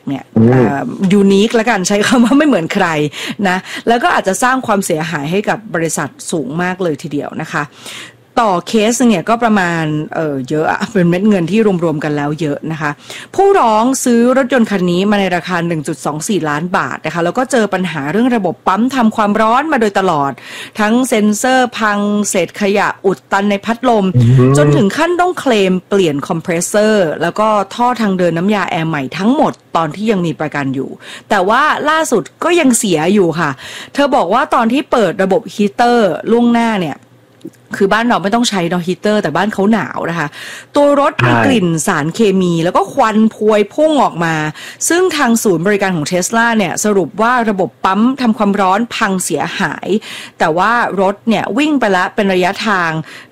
เนี่ยยูนิคละกันใช้คำว่าไม่เหมือนใครนะแล้วก็อาจจะสร้างความเสียหายให้กับบริษัทสูงมากเลยทีเดียวนะคะต่อเคสเนี่ยก็ประมาณเยอะเป็นเม็ดเงินที่รวมๆกันแล้วเยอะนะคะผู้ร้องซื้อรถยนต์คันนี้มาในราคา 1.24 ล้านบาทนะคะแล้วก็เจอปัญหาเรื่องระบบปั๊มทำความร้อนมาโดยตลอดทั้งเซ็นเซอร์พังเศษขยะอุดตันในพัดลมจนถึงขั้นต้องเคลมเปลี่ยนคอมเพรสเซอร์แล้วก็ท่อทางเดินน้ำยาแอร์ใหม่ทั้งหมดตอนที่ยังมีประกันอยู่แต่ว่าล่าสุดก็ยังเสียอยู่ค่ะเธอบอกว่าตอนที่เปิดระบบฮีเตอร์ล่วงหน้าเนี่ยคือบ้านเราไม่ต้องใช้ฮีเตอร์แต่บ้านเขาหนาวนะคะตัวรถมีกลิ่นสารเคมีแล้วก็ควันพวยพุ่งออกมาซึ่งทางศูนย์บริการของ Tesla เนี่ยสรุปว่าระบบปั๊มทำความร้อนพังเสียหายแต่ว่ารถเนี่ยวิ่งไปแล้วเป็นระยะทาง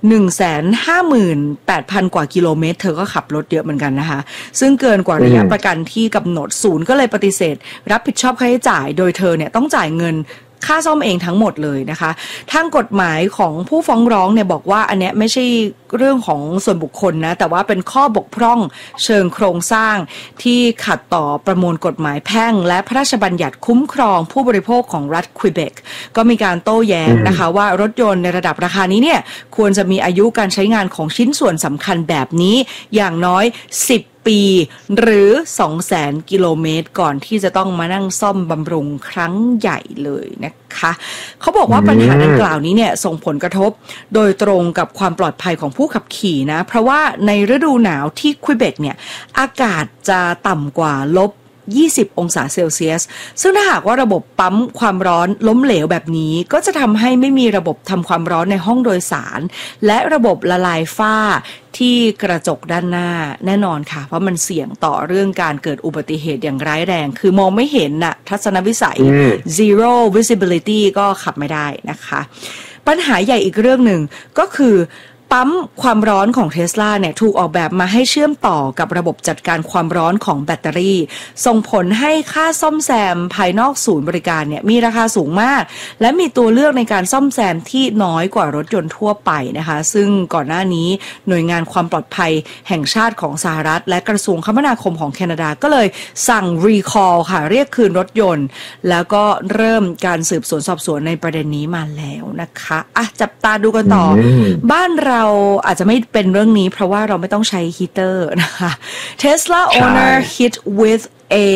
158,000 กว่ากิโลเมตรเธอก็ขับรถเยอะเหมือนกันนะคะซึ่งเกินกว่าระยะประกันที่กำหนดศูนย์ก็เลยปฏิเสธรับผิดชอบค่าใช้จ่ายโดยเธอเนี่ยต้องจ่ายเงินค่าซ่อมเองทั้งหมดเลยนะคะทางกฎหมายของผู้ฟ้องร้องเนี่ยบอกว่าอันเนี้ยไม่ใช่เรื่องของส่วนบุคคลนะแต่ว่าเป็นข้อบกพร่องเชิงโครงสร้างที่ขัดต่อประมวลกฎหมายแพ่งและพระราชบัญญัติคุ้มครองผู้บริโภคของรัฐควิเบกก็มีการโต้แย้งนะคะว่ารถยนต์ในระดับราคานี้เนี่ยควรจะมีอายุการใช้งานของชิ้นส่วนสำคัญแบบนี้อย่างน้อย10 ปีหรือ 200,000 กิโลเมตรก่อนที่จะต้องมานั่งซ่อมบำรุงครั้งใหญ่เลยนะคะเขาบอกว่าปัญหาดังกล่าวนี้เนี่ยส่งผลกระทบโดยตรงกับความปลอดภัยของผู้ขับขี่นะเพราะว่าในฤดูหนาวที่ควิเบกเนี่ยอากาศจะต่ำกว่า-20 องศาเซลเซียสซึ่งถ้าหากว่าระบบปั๊มความร้อนล้มเหลวแบบนี้ก็จะทำให้ไม่มีระบบทำความร้อนในห้องโดยสารและระบบละลายฝ้าที่กระจกด้านหน้าแน่นอนค่ะเพราะมันเสี่ยงต่อเรื่องการเกิดอุบัติเหตุอย่างร้ายแรงคือมองไม่เห็นน่ะทัศนวิสัย zero visibility ก็ขับไม่ได้นะคะปัญหาใหญ่อีกเรื่องหนึ่งก็คือปั๊มความร้อนของ Tesla เนี่ยถูกออกแบบมาให้เชื่อมต่อกับระบบจัดการความร้อนของแบตเตอรี่ส่งผลให้ค่าซ่อมแซมภายนอกศูนย์บริการเนี่ยมีราคาสูงมากและมีตัวเลือกในการซ่อมแซมที่น้อยกว่ารถยนต์ทั่วไปนะคะซึ่งก่อนหน้านี้หน่วยงานความปลอดภัยแห่งชาติของสหรัฐและกระทรวงคมนาคมของแคนาดาก็เลยสั่ง recall ค่ะเรียกคืนรถยนต์แล้วก็เริ่มการสืบสวนสอบสวนในประเด็นนี้มาแล้วนะคะจับตาดูกันต่อบ้านเราอาจจะไม่เป็นเรื่องนี้เพราะว่าเราไม่ต้องใช้ฮีเตอร์นะคะ Tesla owner hit with a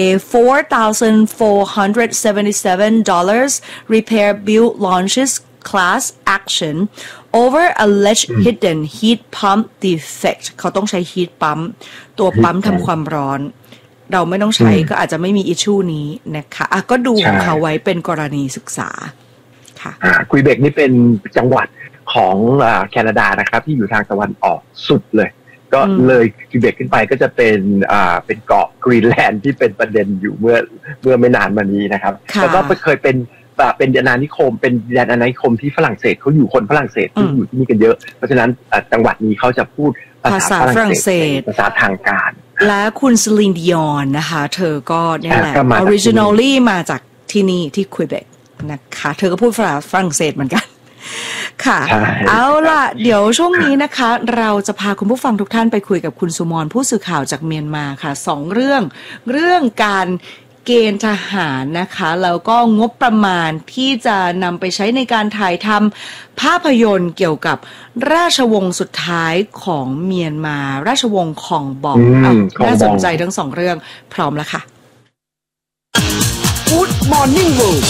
$4,477 repair bill launches class action over alleged hidden heat pump defect เขาต้องใช้ heat pump ตัวปั๊มทำความร้อนเราไม่ต้องใช้ก็อาจจะไม่มีอิชชูนี้นะคะก็ดูของเขาไว้เป็นกรณีศึกษาค่ะควิเบกนี่เป็นจังหวัดของแคนาดานะครับที่อยู่ทางตะวันออกสุดเลยก็เลยควิเบกขึ้นไปก็จะเป็นเกาะกรีนแลนด์ที่เป็นประเด็นอยู่เมื่อไม่นานมานี้นะครับแล้วก็เคยเป็นอาณานิคมเป็นแดนอาณานิคมที่ฝรั่งเศสเขาอยู่คนฝรั่งเศสที่อยู่ที่นี่กันเยอะเพราะฉะนั้นจังหวัดนี้เขาจะพูดภาษาฝรั่งเศสภาษาทางการและคุณซลีนดิออนนะคะเธอก็เนี่ยแหละ originally มาจากที่นี่ที่ควิเบกนะคะเธอก็พูดภาษาฝรั่งเศสเหมือนกันค่ะเอาล่ะเดี๋ยวช่วงนี้นะคะเราจะพาคุณผู้ฟังทุกท่านไปคุยกับคุณสุมรผู้สื่อข่าวจากเมียนมาค่ะ2เรื่องการเกณฑ์ทหารนะคะแล้วก็งบประมาณที่จะนำไปใช้ในการถ่ายทำภาพยนตร์เกี่ยวกับราชวงศ์สุดท้ายของเมียนมาราชวงศ์คองบองน่าสนใจทั้ง2เรื่องพร้อมแล้วค่ะ Good Morning World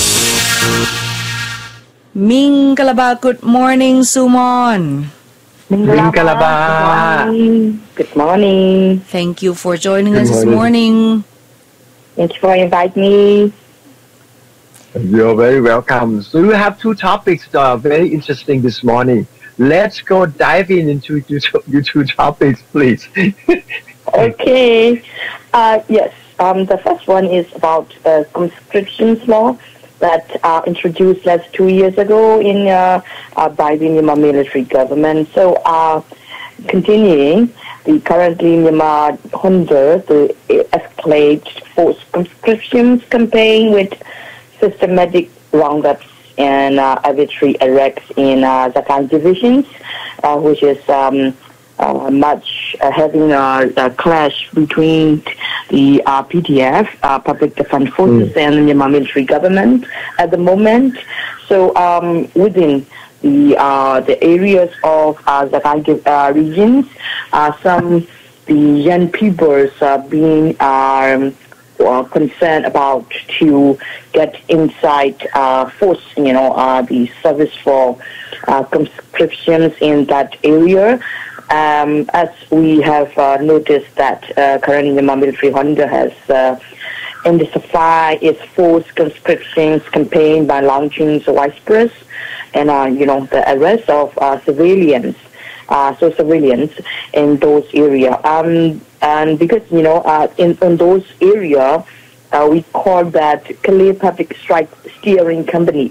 Mingalaba, good morning, Sumon. Mingalaba. Good morning. Thank you for joining us this morning. Thank you for inviting me. You're very welcome. So we have two topics that are very interesting this morning. Let's go dive into your two topics, please. Okay. Yes. The first one is about conscription law that introduced last 2 years ago by the Myanmar military government. So continuing, the currently Myanmar under the escalated forced conscription campaign with systematic roundups and arbitrary arrests in Zakhan divisions, which is much having a clash between the PDF, Public Defense Forces, and the Myanmar military government at the moment. So within the areas of the regions, the young people are being concerned about to get inside force, the service for conscriptions in that area. As we have noticed that currently the military Honda has intensified its forced conscriptions campaign by launching the vice press and the arrest of civilians. Civilians in those areas. And because, in those areas, we call that Kalay Public Strike Steering Committee,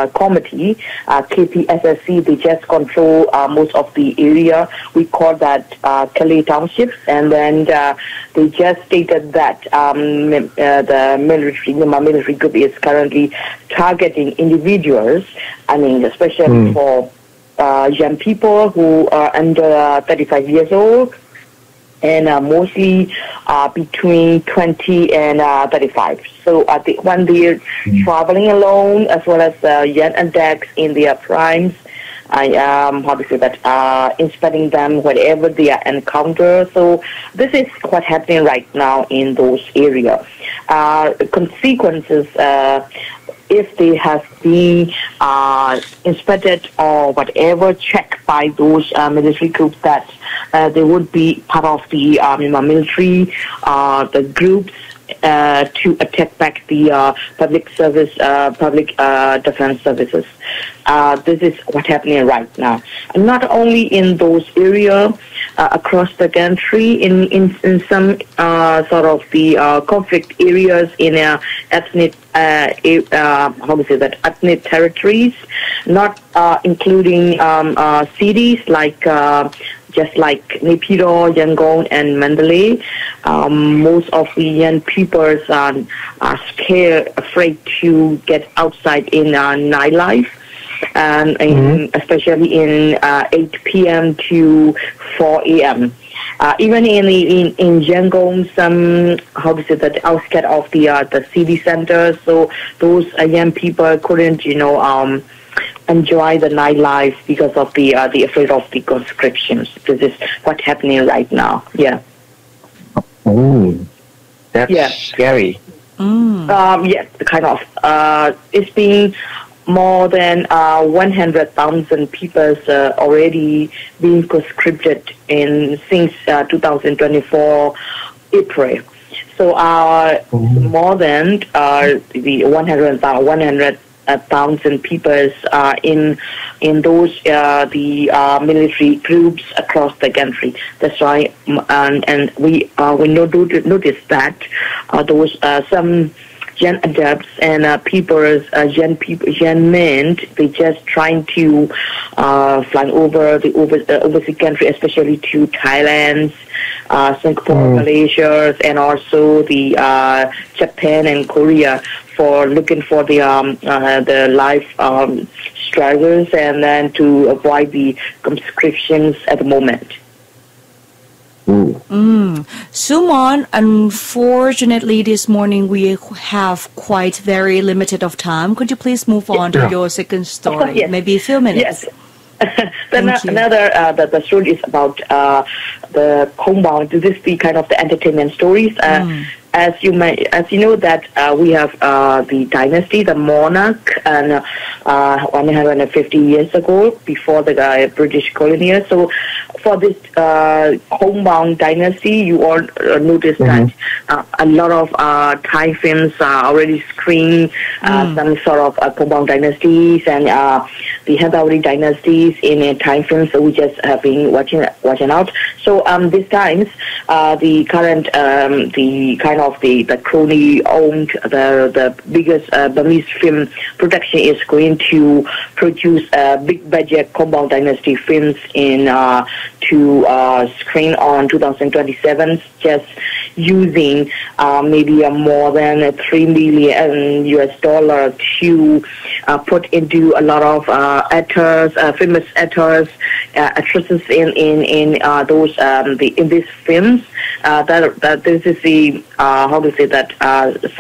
KPSSC. They just control most of the area. We call that Kalay Townships. And then they just stated that the military group is currently targeting individuals, especially for young people who are under 35 years old, and mostly between 20 and 35. So when they're traveling alone, as well as young adults in their primes, inspecting them wherever they are encountered. So this is what's happening right now in those areas. Consequences, if they have been inspected or whatever, checked by those military groups, that they would be part of the military, the groups to attack back the public defense services. This is what's happening right now. And not only in those areas, across the country, in some sort of the conflict areas in ethnic ethnic territories, not including cities like just like Naypyidaw, Yangon, and Mandalay. Most of the young people are scared, afraid to get outside in nightlife. And especially in 8 p.m. to 4 a.m. Even in Yangon, some the outskirts of the city center, so those young people couldn't enjoy the nightlife because of the afraid of the conscriptions. This is what's happening right now. Yeah. Oh, that's scary. Yes, kind of. It's been more than 100,000 people already being conscripted since 2024 April. So more than the 100,000 people in those the military groups across the country. That's why, and we notice that those some young adults and young men, they just trying to fly over the overseas country, especially to Thailand, Singapore, Malaysia, and also the Japan and Korea, for looking for the life struggles, and then to avoid the conscriptions at the moment. Sumon, unfortunately this morning we have quite very limited of time. Could you please move on to your second story? Yes. Maybe a few minutes. Yes. Another the story is about the Khongbong. This is the kind of the entertainment stories. As you know that we have the dynasty, the monarch, and 150 years ago, before the British colonial. So for this Khongbong dynasty, you all notice that a lot of Thai films are already screened some sort of Khongbong dynasties and the Hethawari dynasties in Thai films. So we just have been watching out. So these times, the current the kind of the crony owned the biggest Burmese film production is going to produce big budget Khongbong dynasty films to screen on 2027, just using maybe more than $3 million to put into a lot of actors, famous actors, actresses in those in these films. That this is the how to say that